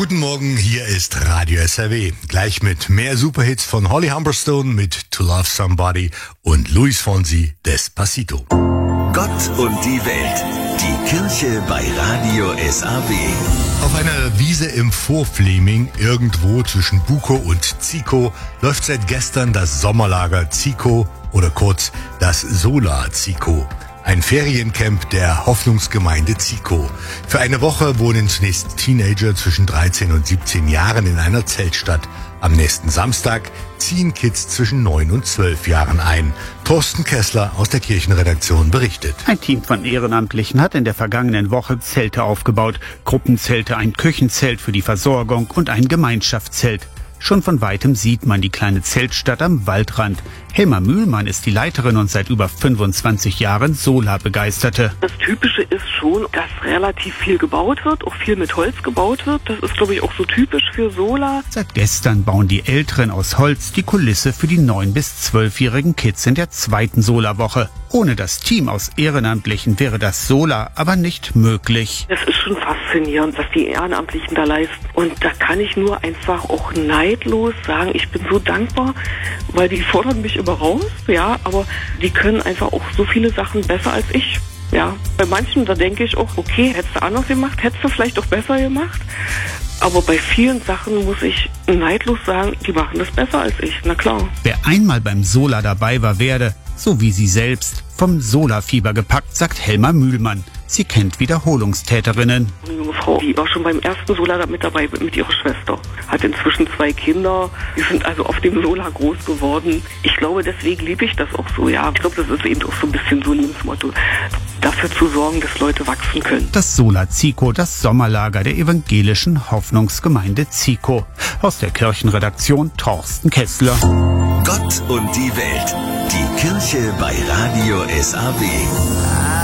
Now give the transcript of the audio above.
Guten Morgen, hier ist Radio SRW. Gleich mit mehr Superhits von Holly Humberstone mit To Love Somebody und Luis Fonsi, Despacito. Gott und die Welt. Die Kirche bei Radio SAW. Auf einer Wiese im Vorfleming, irgendwo zwischen Bukow und Zico, läuft seit gestern das Sommerlager Zico oder kurz das Sola Zico. Ein Feriencamp der Hoffnungsgemeinde Zico. Für eine Woche wohnen zunächst Teenager zwischen 13 und 17 Jahren in einer Zeltstadt. Am nächsten Samstag ziehen Kids zwischen 9 und 12 Jahren ein. Thorsten Kessler aus der Kirchenredaktion berichtet. Ein Team von Ehrenamtlichen hat in der vergangenen Woche Zelte aufgebaut. Gruppenzelte, ein Küchenzelt für die Versorgung und ein Gemeinschaftszelt. Schon von weitem sieht man die kleine Zeltstadt am Waldrand. Helma Mühlmann ist die Leiterin und seit über 25 Jahren Sola-Begeisterte. Das Typische ist schon, dass relativ viel gebaut wird, auch viel mit Holz gebaut wird. Das ist, glaube ich, auch so typisch für Sola. Seit gestern bauen die Älteren aus Holz die Kulisse für die 9- bis 12-jährigen Kids in der zweiten Sola-Woche. Ohne das Team aus Ehrenamtlichen wäre das Sola aber nicht möglich. Es ist schon faszinierend, was die Ehrenamtlichen da leisten. Und da kann ich nur einfach auch neidlos sagen, ich bin so dankbar, weil die fordern mich immer raus, ja, aber die können einfach auch so viele Sachen besser als ich. Ja, bei manchen, da denke ich auch, okay, hättest du anders gemacht, hättest du vielleicht auch besser gemacht. Aber bei vielen Sachen muss ich neidlos sagen, die machen das besser als ich, na klar. Wer einmal beim Sola dabei war, werde, so wie sie selbst, vom Sola-Fieber gepackt, sagt Helma Mühlmann. Sie kennt Wiederholungstäterinnen. Eine junge Frau, die war schon beim ersten Sola mit dabei mit ihrer Schwester. Hat inzwischen 2 Kinder. Die sind also auf dem Sola groß geworden. Ich glaube, deswegen liebe ich das auch so. Ja, ich glaube, das ist eben auch so ein bisschen so ein Lebensmotto. Dafür zu sorgen, dass Leute wachsen können. Das Sola Zico, das Sommerlager der evangelischen Hoffnungsgemeinde Zico. Aus der Kirchenredaktion Thorsten Kessler. Gott und die Welt. Die Kirche bei Radio SAW.